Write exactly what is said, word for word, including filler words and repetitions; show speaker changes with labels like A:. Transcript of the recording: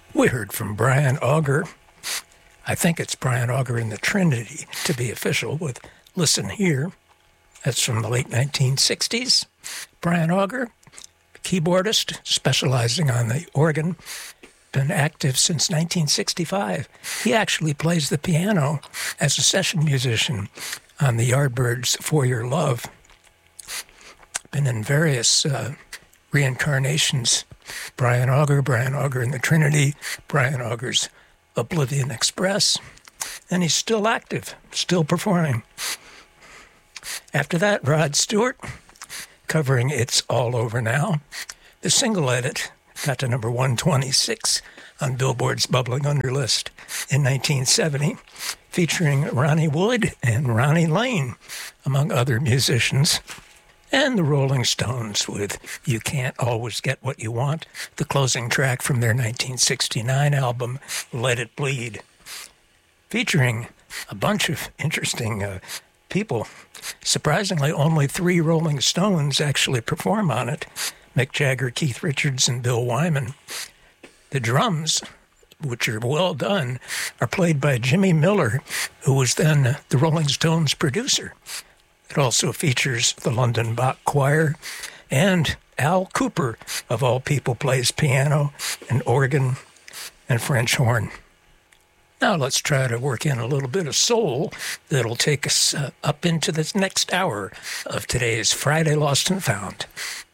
A: We heard from Brian Auger. I think it's Brian Auger and the Trinity, to be official, with Listen Here. That's from the late nineteen sixties. Brian Auger, keyboardist, specializing on the organ, been active since nineteen sixty-five. He actually plays the piano as a session musician on the Yardbirds' For Your Love. Been in various uh, reincarnations. Brian Auger, Brian Auger and the Trinity, Brian Auger's Oblivion Express, and he's still active, still performing. After that, Rod Stewart, covering It's All Over Now. The single edit got to number one twenty-six on Billboard's Bubbling Under list in nineteen seventy, featuring Ronnie Wood and Ronnie Lane, among other musicians. And the Rolling Stones with You Can't Always Get What You Want, the closing track from their nineteen sixty-nine album, Let It Bleed, featuring a bunch of interesting uh, people. Surprisingly, only three Rolling Stones actually perform on it: Mick Jagger, Keith Richards, and Bill Wyman. The drums, which are well done, are played by Jimmy Miller, who was then the Rolling Stones producer. It also features the London Bach Choir, and Al Cooper, of all people, plays piano and organ and French horn. Now let's try to work in a little bit of soul that'll take us uh, up into this next hour of today's Friday Lost and Found.